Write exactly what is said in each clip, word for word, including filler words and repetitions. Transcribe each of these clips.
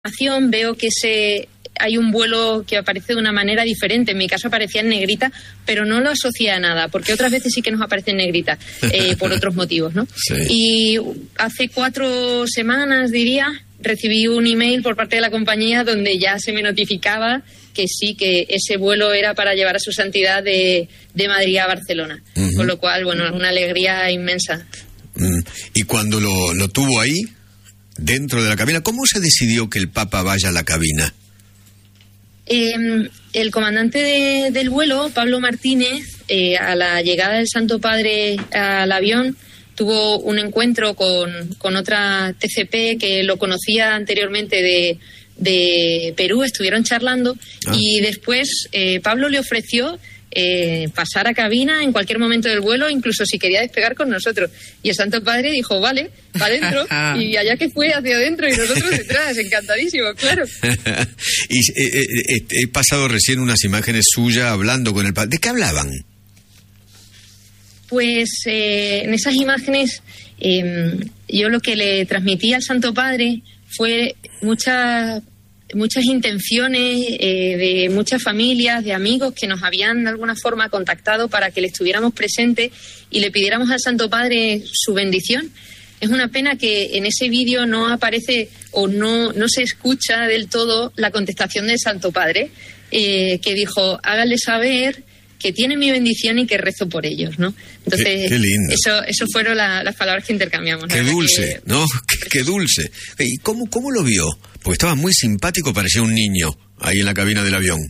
veo que se hay un vuelo que aparece de una manera diferente. En mi caso aparecía en negrita, pero no lo asocié a nada, porque otras veces sí que nos aparece en negrita, eh, por otros motivos, ¿no? Sí. Y hace cuatro semanas, diría, recibí un email por parte de la compañía donde ya se me notificaba que sí, que ese vuelo era para llevar a su santidad de, de Madrid a Barcelona. Uh-huh. Con lo cual, bueno, una alegría inmensa. Mm. Y cuando lo, lo tuvo ahí, dentro de la cabina, ¿cómo se decidió que el Papa vaya a la cabina? Eh, el comandante de, del vuelo, Pablo Martínez, eh, a la llegada del Santo Padre al avión, tuvo un encuentro con, con otra T C P que lo conocía anteriormente de, de Perú, estuvieron charlando, ah. y después eh, Pablo le ofreció eh, pasar a cabina en cualquier momento del vuelo, incluso si quería despegar con nosotros. Y el Santo Padre dijo, vale, para adentro, y allá que fue hacia adentro y nosotros detrás, encantadísimos, claro. Y eh, eh, he pasado recién unas imágenes suyas hablando con el Padre. ¿De qué hablaban? Pues eh, en esas imágenes eh, yo lo que le transmití al Santo Padre fue muchas muchas intenciones eh, de muchas familias, de amigos que nos habían de alguna forma contactado para que le estuviéramos presentes y le pidiéramos al Santo Padre su bendición. Es una pena que en ese vídeo no aparece o no, no se escucha del todo la contestación del Santo Padre, eh, que dijo, háganle saber que tienen mi bendición y que rezo por ellos, ¿no? Entonces, qué, qué lindo. Eso, eso fueron la, las palabras que intercambiamos. Qué dulce, que... ¿no? Qué, qué dulce. ¿Y cómo, cómo lo vio? Porque estaba muy simpático, parecía un niño ahí en la cabina del avión.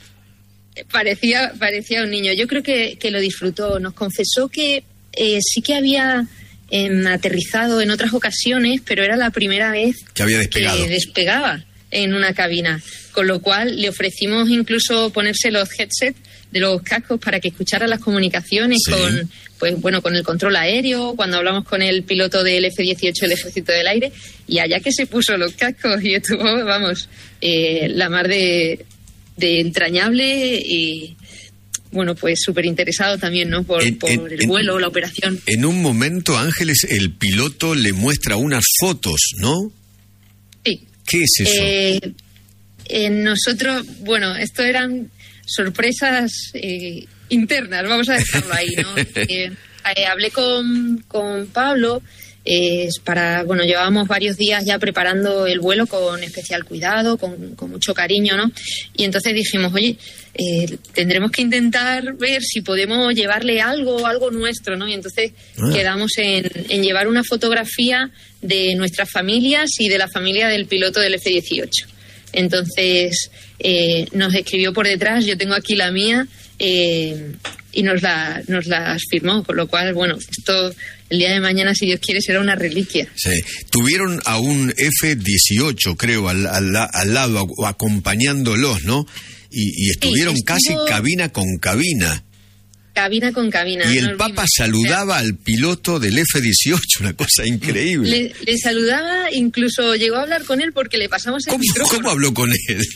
Parecía, parecía un niño. Yo creo que, que lo disfrutó. Nos confesó que eh, sí que había eh, aterrizado en otras ocasiones, pero era la primera vez que había despegado. Que despegaba en una cabina. Con lo cual le ofrecimos incluso ponerse los headsets de los cascos para que escuchara las comunicaciones, sí, con pues bueno con el control aéreo, cuando hablamos con el piloto del F dieciocho del Ejército del Aire, y allá que se puso los cascos y estuvo, vamos, eh, la mar de, de entrañable y, bueno, pues súper interesado también, ¿no? Por, en, por en, el vuelo, en, la operación. En un momento, Ángeles, el piloto le muestra unas fotos, ¿no? Sí. ¿Qué es eso? Eh, eh, nosotros, bueno, esto eran sorpresas eh, internas, vamos a dejarlo ahí, ¿no? eh, eh, hablé con, con Pablo eh, para, bueno, llevábamos varios días ya preparando el vuelo con especial cuidado, con, con mucho cariño, ¿no? Y entonces dijimos, oye, eh, tendremos que intentar ver si podemos llevarle algo, algo nuestro, ¿no? Y entonces ah. quedamos en, en llevar una fotografía de nuestras familias y de la familia del piloto del F dieciocho. Entonces eh, nos escribió por detrás, yo tengo aquí la mía, eh, y nos la nos las firmó, con lo cual, bueno, esto el día de mañana, si Dios quiere, será una reliquia. Sí. Tuvieron a un F dieciocho, creo, al, al, al lado, acompañándolos, ¿no? Y, y estuvieron sí, estuvo... casi cabina con cabina. Cabina con cabina. Y el Papa saludaba al piloto del F dieciocho, una cosa increíble. Le, le saludaba, incluso llegó a hablar con él porque le pasamos el ¿Cómo, micrófono. ¿Cómo habló con él?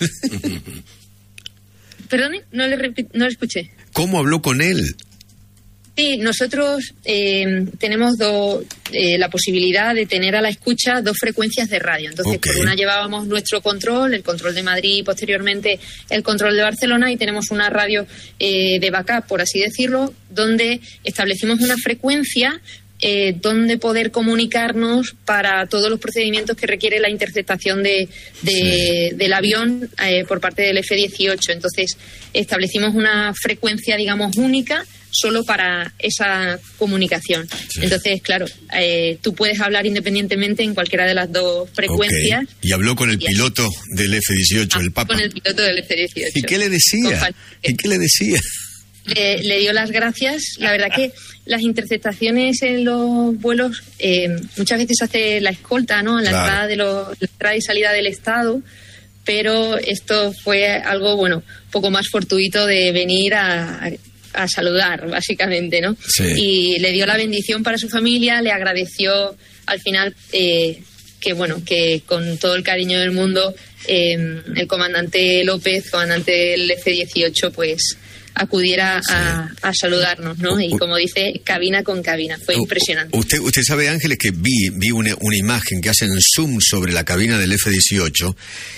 Perdone, no le, repi- no le escuché. ¿Cómo habló con él? Sí, nosotros eh, tenemos do, eh, la posibilidad de tener a la escucha dos frecuencias de radio. Entonces, okay, por una llevábamos nuestro control, el control de Madrid y posteriormente el control de Barcelona, y tenemos una radio eh, de backup, por así decirlo, donde establecimos una frecuencia eh, donde poder comunicarnos para todos los procedimientos que requiere la interceptación de, de, sí. del avión eh, por parte del F dieciocho. Entonces, establecimos una frecuencia, digamos, única, solo para esa comunicación. Sí. Entonces, claro, eh, tú puedes hablar independientemente en cualquiera de las dos frecuencias. Okay. Y habló con el piloto del F dieciocho, ah, el Papa. Con el piloto del F dieciocho. ¿Y qué le decía? ¿Y qué le decía? Le, le dio las gracias. La verdad que las interceptaciones en los vuelos eh, muchas veces hace la escolta, ¿no? La, claro. entrada de los, la entrada y salida del Estado, pero esto fue algo, bueno, poco más fortuito de venir a... a a saludar, básicamente, ¿no? Sí. Y le dio la bendición para su familia, le agradeció al final eh, que, bueno, que con todo el cariño del mundo eh, el comandante López, comandante del F dieciocho, pues acudiera sí. a, a saludarnos, ¿no? Y como dice, cabina con cabina, fue impresionante. Usted usted sabe, Ángeles, que vi vi una, una imagen que hacen zoom sobre la cabina del F dieciocho